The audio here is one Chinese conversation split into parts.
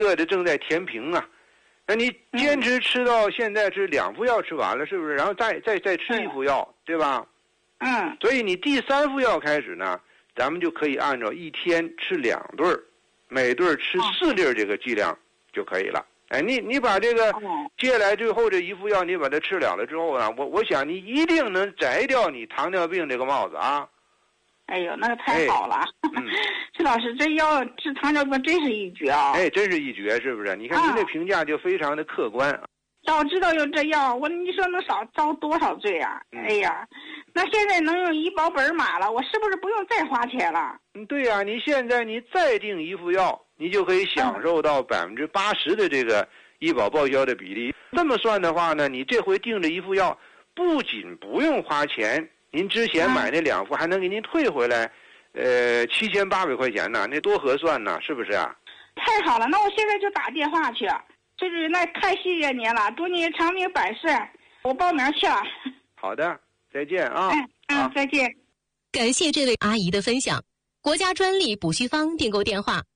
饿的正在填平啊。那你坚持吃到现在是2副药吃完了，是不是？然后再吃1副药，对吧？所以你第3副药开始呢，咱们就可以按照1天吃2顿，每顿吃4粒这个剂量就可以了。哎，你把这个接下来最后这1副药你把它吃了之后呢，我想你一定能摘掉你糖尿病这个帽子啊。 哎呦，那个太好了！徐老师，这药治糖尿病真是一绝啊！ 哎，真是一绝，是不是？你看您这评价就非常的客观。 早知道有这药，你说能少遭多少罪啊？哎呀，那现在能用医保本码了，我是不是不用再花钱了？ 对呀，你现在你再订1副药，你就可以享受到80%的这个医保报销的比例。这么算的话呢，你这回订这1副药，不仅不用花钱，您之前买那2副还能给您退回来，7800块钱呢，那多合算呢，是不是啊？ 太好了，那我现在就打电话去。那太谢谢您了，祝您长命百岁，我报名去了。 好的，再见啊。 再见。 感谢这位阿姨的分享。国家专利补虚方订购电话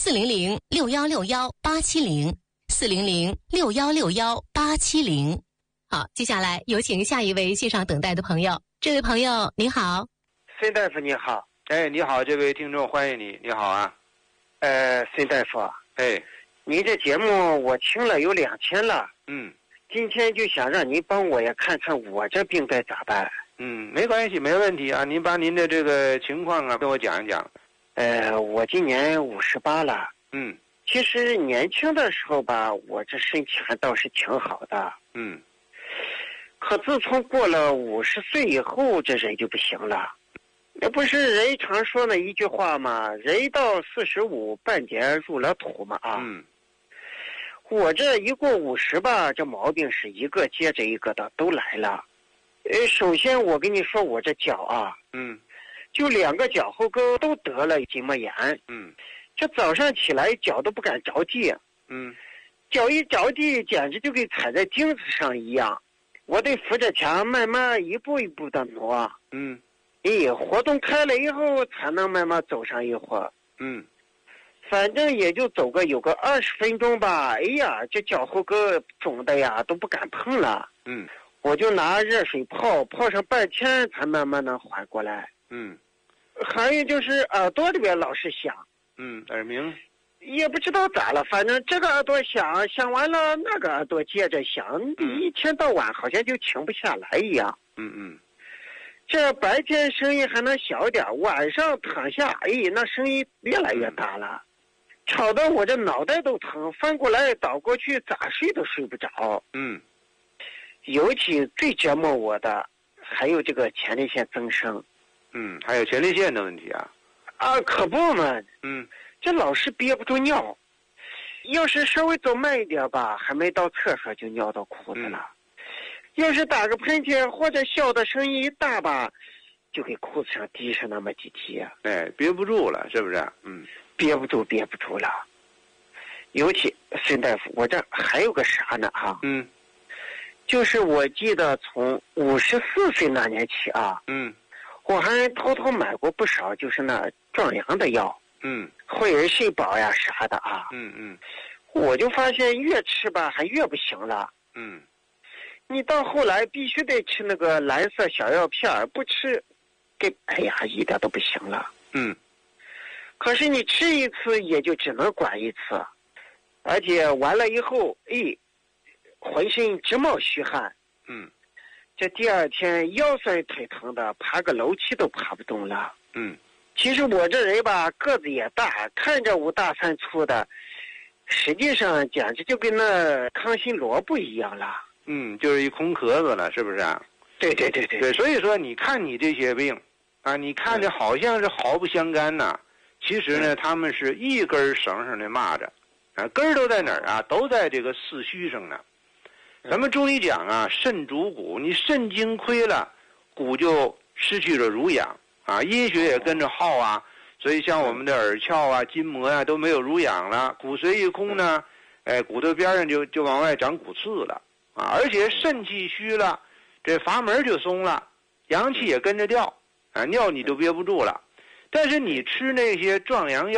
：400-6161-870，400-6161-870。好，接下来有请下一位线上等待的朋友。这位朋友您好。 孙大夫你好。 哎，你好，这位听众欢迎你，你好啊。 孙大夫。 哎。 您这节目我听了有2天了，今天就想让您帮我也看看我这病该咋办。 没关系，没问题啊，您把您的这个情况啊跟我讲一讲。 我今年58了，其实年轻的时候吧，我这身体还倒是挺好的，可自从过了50岁以后，这人就不行了。那不是人常说那一句话吗？人到45半截入了土嘛啊。我这一过50吧，这毛病是一个接着一个的都来了。首先我跟你说，我这脚啊，就2个脚后跟都得了筋膜炎。这早上起来脚都不敢着地，脚一着地简直就跟踩在钉子上一样，我得扶着墙慢慢一步一步的挪。活动开了以后才能慢慢走上一会儿。反正也就走个有个20分钟吧，哎呀，这脚后跟肿的呀都不敢碰了。我就拿热水泡上半天才慢慢能缓过来。还有就是耳朵里边老是响。 耳鸣。 也不知道咋了，反正这个耳朵响完了，那个耳朵接着响，一天到晚好像就停不下来一样。这白天声音还能小点，晚上躺下，那声音越来越大了，吵得我这脑袋都疼，翻过来倒过去，咋睡都睡不着。尤其最折磨我的还有这个前列腺增生。 还有前列腺的问题啊。 可不嘛。这老是憋不住尿，要是稍微走慢一点吧，还没到厕所就尿到裤子了。要是打个喷嚏或者笑的声音一大吧，就给裤子上滴上那么几滴。 憋不住了，是不是？ 憋不住了。尤其孙大夫，我这还有个啥呢哈？就是我记得从54岁那年起啊，我还偷偷买过不少，就是那壮阳的药，汇仁肾宝呀啥的啊。我就发现越吃吧还越不行了。你到后来必须得吃那个蓝色小药片，不吃哎呀一点都不行了。可是你吃一次也就只能管一次，而且完了以后浑身直冒虚汗。这第2天腰酸腿疼的，爬个楼梯都爬不动了。其实我这人吧个子也大，看着5大3粗的，实际上简直就跟那康熙萝卜一样了。 就是一空壳子了，是不是啊？ 对， 所以说你看你这些病啊，你看着好像是毫不相干呐，其实呢他们是一根绳上的蚂蚱啊，根儿都在哪儿啊？都在这个四虚上呢。咱们中医讲啊，肾主骨，你肾精亏了，骨就失去了濡养啊，阴血也跟着耗啊，所以像我们的耳窍啊、筋膜啊都没有濡养了，骨髓一空呢，骨头边上就往外长骨刺了啊，而且肾气虚了，这阀门就松了，阳气也跟着掉啊，尿你都憋不住了。但是你吃那些壮阳药，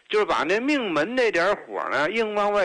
就是把那命门那点火呢硬往外